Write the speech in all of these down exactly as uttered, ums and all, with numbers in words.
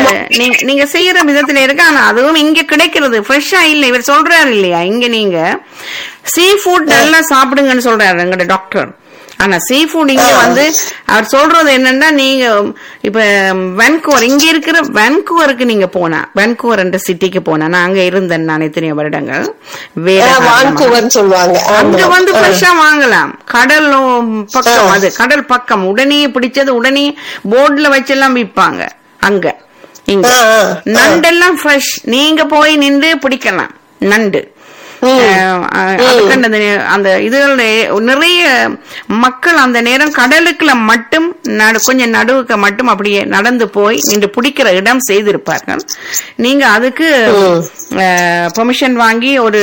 நீங்க நீங்க செய்யற விதத்துல இருக்கு. ஆனா அதுவும் இங்க கிடைக்கிறது ஃப்ரெஷ்ஷா இல்ல. இவர் சொல்றாரு இல்லையா, இங்க நீங்க சீ ஃபுட் நல்லா சாப்பிடுங்கன்னு சொல்றாரு எங்கட டாக்டர். ஆனா சீ ஃபுட் இங்க வந்து அவர் சொல்றது என்னன்னா, நீங்க இப்ப வான்கூவர் இங்க இருக்கிற வான்கூவருக்கு நீங்க போனா, வான்கூவர் என்ற சிட்டிக்கு போனா, நான் அங்க இருந்தேன் நான் எத்தனையோ வருடங்கள். சொல்லுவாங்க அங்க வந்து ஃப்ரெஷ்ஷா வாங்கலாம். கடல் பக்கம், அது கடல் பக்கம், உடனே பிடிச்சது உடனே போர்ட்ல வச்செல்லாம் விற்பாங்க அங்க. இங்க நண்டெல்லாம் ஃப்ரெஷ், நீங்க போய் நின்று பிடிக்கலாம் நண்டு. அந்த இதுகள் நிறைய மக்கள் அந்த நேரம் கடலுக்குள்ள மட்டும் கொஞ்சம் நடுவுக்கு மட்டும் அப்படியே நடந்து போய் நின்று பிடிக்கிற இடம் செய்திருப்பார்கள். நீங்க அதுக்கு பெர்மிஷன் வாங்கி ஒரு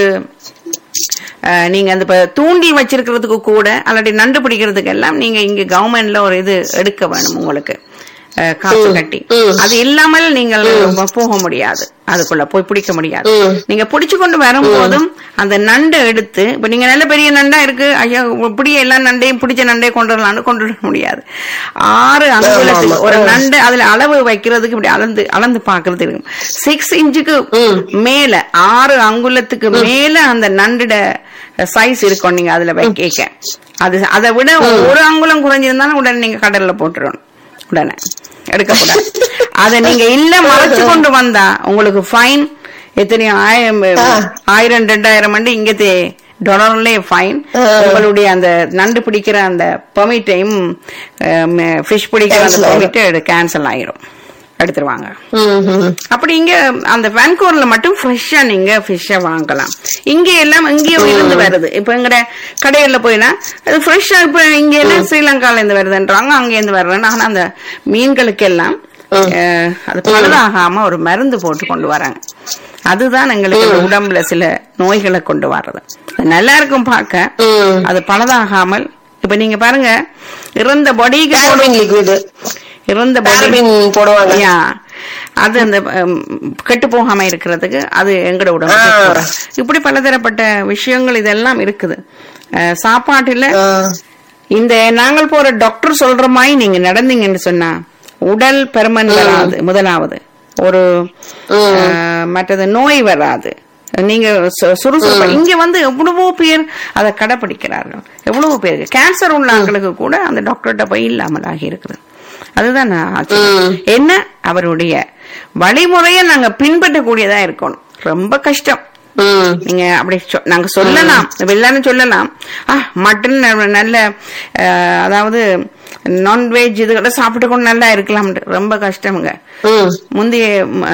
நீங்க அந்த தூண்டி வச்சிருக்கிறதுக்கு கூட அல்லாட்டி நண்டு பிடிக்கிறதுக்கு எல்லாம் நீங்க இங்க கவர்மெண்ட்ல ஒரு இது எடுக்க வேணும் உங்களுக்கு, காசு கட்டி. அது இல்லாமல் நீங்கள் போக முடியாது, அதுக்குள்ள போய் பிடிக்க முடியாது. நீங்க பிடிச்சு கொண்டு வரும்போதும் அந்த நண்டை எடுத்து, இப்ப நீங்க நல்ல பெரிய நண்டா இருக்கு, ஐயா இப்படியே எல்லா நண்டையும் பிடிச்ச நண்டையை கொண்டு வரலான்னு கொண்டு வர முடியாது. ஆறு அங்குலத்துக்கு ஒரு நண்டு, அதுல அளவு வைக்கிறதுக்கு இப்படி அளந்து அளந்து பாக்குறது இருக்கும். சிக்ஸ் இன்ச்சுக்கு மேல, ஆறு அங்குலத்துக்கு மேல அந்த நண்டுட சைஸ் இருக்கும். நீங்க அதுல வைக்க அது அதை விட ஒரு அங்குலம் குறைஞ்சிருந்தாலும் உடனே நீங்க கடல்ல போட்டுருணும், உடனே எடுக்கக்கூடாது. அத நீங்க இல்ல மறைச்சு கொண்டு வந்தா உங்களுக்கு ஃபைன் எத்தனையோ ஆயிரம் ஆயிரம் ரெண்டாயிரம் மண்டி இங்க டாலர்லயே ஃபைன். உங்களுடைய அந்த நண்டு பிடிக்கிற அந்த பெர்மிட்டையும் ஃபிஷ் பிடிக்கிற அந்த பெர்மிட் கேன்சல் ஆயிரும், எடுத்துருவாங்க. அப்படி இங்க அந்த வான்கூவர்ல மட்டும் ஃப்ரெஷ்ஷா நீங்க ஃபிஷ்ஷா வாங்கலாம். இங்க எல்லாம் இங்கேயும் இருந்து வருது. இப்ப எங்கட கடையில போயினா அது ஃப்ரெஷ்ஷா, இப்ப இங்க எல்லாம் ஸ்ரீலங்கால இருந்து வருதுன்றாங்க, அங்க இருந்து வருதுன்னு. ஆனா அந்த மீன்களுக்கு எல்லாம் அது பழுதாகாம ஒரு மருந்து போட்டு கொண்டு வராங்க. அதுதான் எங்களுக்கு உடம்புல சில நோய்களை கொண்டு வர்றது. நல்லா இருக்கும் பார்க்க, அது பழுதாகாமல். இப்ப நீங்க பாருங்க, இறந்த பாடிக்கு இறந்த போடுவாங்க, அது அந்த கெட்டு போகாம இருக்கிறதுக்கு அது எங்கட உடம்பு. இப்படி பலதரப்பட்ட விஷயங்கள் இதெல்லாம் இருக்குது சாப்பாட்டுல. இந்த நாங்கள் போற டாக்டர் சொல்ற மாதிரி நீங்க நடந்தீங்கன்னு சொன்னா உடல் பெருமன் வராது, முதலாவது ஒரு மற்றது நோய் வராது. நீங்க சுறுசுறுப்பா இங்க வந்து எவ்வளவோ பேர் அதை கடைபிடிக்கிறார்கள். எவ்வளவோ பேருக்கு கேன்சர் உள்ளவங்களுக்கு கூட அந்த டாக்டர்கிட்ட போய் இல்லாமல் ஆகி இருக்குது. அதுதான் என்ன, அவருடைய வழிமுறைய நாங்க பின்பற்றக்கூடியதா இருக்கணும். ரொம்ப கஷ்டம். நீங்க அப்படி நாங்க சொல்லலாம், எல்லாரும் சொல்லலாம், ஆஹ் மட்டன் நல்ல, அதாவது நான்வெஜ் இதுகிட்ட சாப்பிட்டு கொண்டு நல்லா இருக்கலாம். ரொம்ப கஷ்டமுங்க. முந்தைய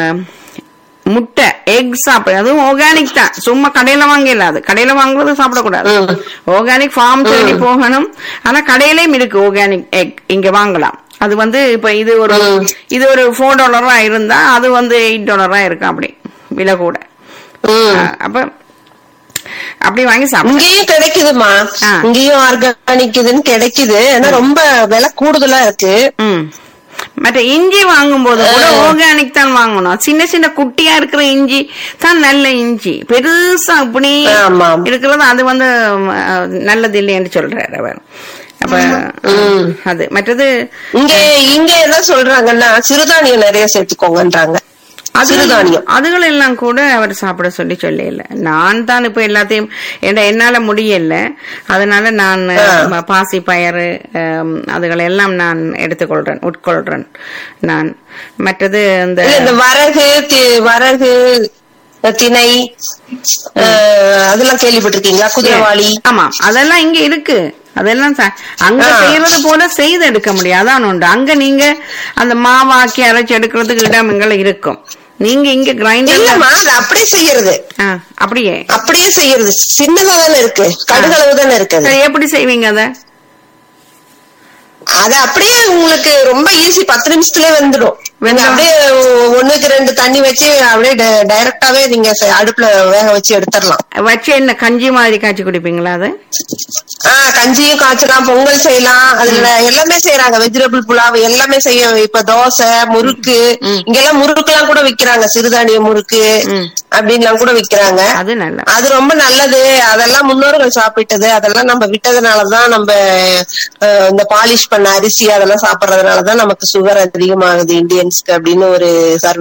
முட்டை எக் சாப்பிடு, அதுவும் ஆர்கானிக் தான், சும்மா கடையில வாங்க இல்லாது. கடையில வாங்குறது சாப்பிடக்கூடாது, ஆர்கானிக் ஃபார்ம் தேடி போகணும். ஆனா கடையிலயும் இருக்கு ஆர்கானிக் எக், இங்க வாங்கலாம். அது வந்து இப்ப இது ஒரு இது ஒரு போர் டாலரா இருந்தா அது வந்து எயிட் டாலரா இருக்கும், அப்படி விலை கூட. அப்ப அப்படி வாங்கி சாப்பிடு. இங்கேயும் கிடைக்குதுமா, இங்கேயும் ஆர்கானிக் இதுன்னு கிடைக்குது. ஆனா ரொம்ப விலை கூடுதலா இருக்கு. மற்ற இஞ்சி வாங்கும் போது கூட ஆர்கானிக் தான் வாங்கணும். சின்ன சின்ன குட்டியா இருக்கிற இஞ்சி தான் நல்ல இஞ்சி. பெருசா அப்படி இருக்கிறது அது வந்து நல்லது இல்லைன்னு சொல்றாரு அவர். அப்ப அது மற்றது இங்க இங்க என்ன சொல்றாங்கன்னா சிறுதானியம் நிறைய சேர்த்துக்கோங்கன்றாங்க. சிறுதானியம் அதுகள் எல்லாம் கூட அவர் சாப்பிட சொல்லி சொல்ல இல்ல. நான் தான் இப்ப எல்லாத்தையும் என்னால முடியல, அதனால நான் பாசி பயறு அதுகளை எல்லாம் நான் எடுத்துக்கொள்றேன், உட்கொள்றேன் நான். மற்றது இந்த வரகு வரகு திணை அதெல்லாம் கேள்விப்பட்டிருக்கீங்களா? குதிரைவாளி. ஆமா, அதெல்லாம் இங்க இருக்கு. அதெல்லாம் அங்க செய்யறது போல செய்து எடுக்க முடியாதான் உண்டு. அங்க நீங்க அந்த மாவாக்கி அரைச்சு எடுக்கிறதுக்கு இடம் எங்களை இருக்கும். நீங்க இங்க கிரைண்டர் அப்படியே செய்யறது, அப்படியே அப்படியே செய்யறது சின்னதா தானே இருக்கு, கடுகளவு தானே இருக்கு. எப்படி செய்வீங்க அத? அது அப்படியே உங்களுக்கு ரொம்ப ஈஸி, பத்து நிமிஷத்துலயே வந்துடும். அப்படியே ஒண்ணுக்கு ரெண்டு தண்ணி வச்சு அப்படியே டைரக்டாவே நீங்க அடுப்புல வேக வச்சு எடுத்துடலாம். வச்சு என்ன கஞ்சி மாதிரி காய்ச்சி குடிப்பீங்களா? அது ஆஹ் கஞ்சியும் காய்ச்சலாம், பொங்கல் செய்யலாம், அதுல எல்லாமே செய்யறாங்க. வெஜிடபிள் புலாவ் எல்லாமே செய்ய. இப்ப தோசை, முறுக்கு, இங்கெல்லாம் முறுக்கு எல்லாம் கூட விக்கிறாங்க, சிறுதானிய முறுக்கு அப்படின்லாம் கூட விக்கிறாங்க. அது நல்ல, அது ரொம்ப நல்லது. அதெல்லாம் முன்னோர்கள் சாப்பிட்டது, அதெல்லாம் நம்ம விட்டதுனாலதான், நம்ம இந்த பாலிஷ் பண்ண அரிசி அதெல்லாம் சாப்பிடறதுனாலதான் நமக்கு சுகர் அதிகமாகுது இந்தியன்ஸ்க்கு அப்படின்னு ஒரு சர்வே